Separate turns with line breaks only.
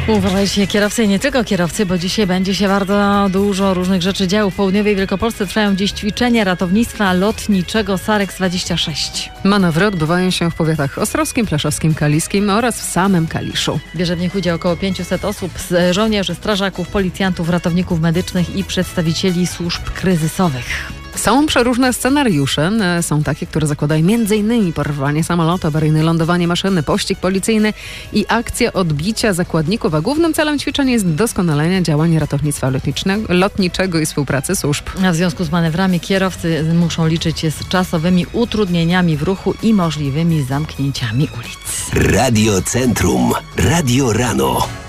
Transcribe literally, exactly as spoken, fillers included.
Uważajcie, kierowcy i nie tylko kierowcy, bo dzisiaj będzie się bardzo dużo różnych rzeczy działo. W południowej Wielkopolsce trwają dziś ćwiczenia ratownictwa lotniczego Sarex dwadzieścia sześć.
Manewry odbywają się w powiatach ostrowskim, pleszowskim, kaliskim oraz w samym Kaliszu.
Bierze w nich udział około pięciuset osób, z żołnierzy, strażaków, policjantów, ratowników medycznych i przedstawicieli służb kryzysowych.
Są przeróżne scenariusze. Są takie, które zakładają między innymi porwanie samolotu, awaryjne lądowanie maszyny, pościg policyjny i akcja odbicia zakładników, a głównym celem ćwiczeń jest doskonalenie działań ratownictwa lotniczego i współpracy służb.
A w związku z manewrami kierowcy muszą liczyć się z czasowymi utrudnieniami w ruchu i możliwymi zamknięciami ulic.
Radio Centrum. Radio Rano.